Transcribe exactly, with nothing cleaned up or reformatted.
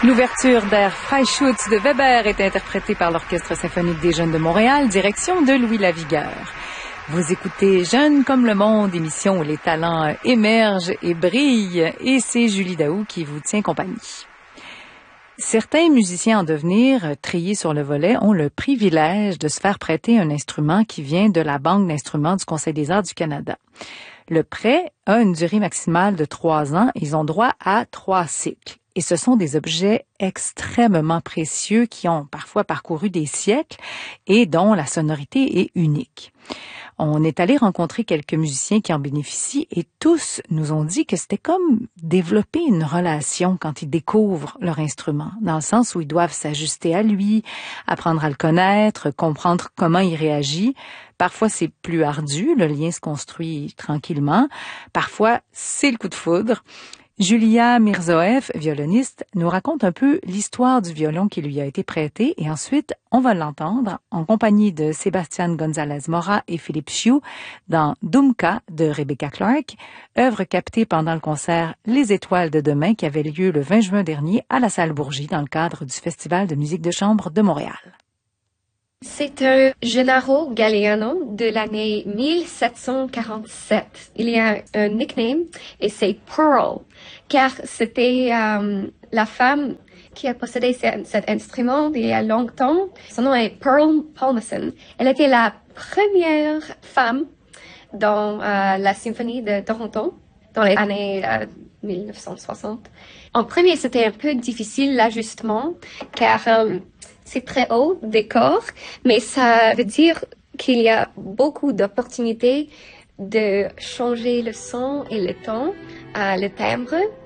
L'ouverture d'Air Freischütz de Weber est interprétée par l'Orchestre symphonique des Jeunes de Montréal, direction de Louis Lavigueur. Vous écoutez Jeunes comme le monde, émission où les talents émergent et brillent, et c'est Julie Daou qui vous tient compagnie. Certains musiciens en devenir, triés sur le volet, ont le privilège de se faire prêter un instrument qui vient de la Banque d'instruments du Conseil des arts du Canada. Le prêt a une durée maximale de trois ans. Ils ont droit à trois cycles. Et ce sont des objets extrêmement précieux qui ont parfois parcouru des siècles et dont la sonorité est unique. On est allé rencontrer quelques musiciens qui en bénéficient et tous nous ont dit que c'était comme développer une relation quand ils découvrent leur instrument, dans le sens où ils doivent s'ajuster à lui, apprendre à le connaître, comprendre comment il réagit. Parfois, c'est plus ardu, le lien se construit tranquillement. Parfois, c'est le coup de foudre. Julia Mirzoeff, violoniste, nous raconte un peu l'histoire du violon qui lui a été prêté et ensuite, on va l'entendre en compagnie de Sébastien González-Mora et Philippe Chiu dans Dumka de Rebecca Clark, œuvre captée pendant le concert Les Étoiles de demain qui avait lieu le vingt juin dernier à la Salle Bourgie dans le cadre du Festival de musique de chambre de Montréal. C'est un Gennaro Galliano de l'année mille sept cent quarante-sept. Il y a un nickname et c'est Pearl, car c'était euh, la femme qui a possédé cet, cet instrument il y a longtemps. Son nom est Pearl Palmerson. Elle était la première femme dans euh, la symphonie de Toronto dans les années euh, mille neuf cent soixante. En premier, c'était un peu difficile l'ajustement, car euh, c'est très haut, décor, mais ça veut dire qu'il y a beaucoup d'opportunités de changer le son et le ton, euh, le timbre.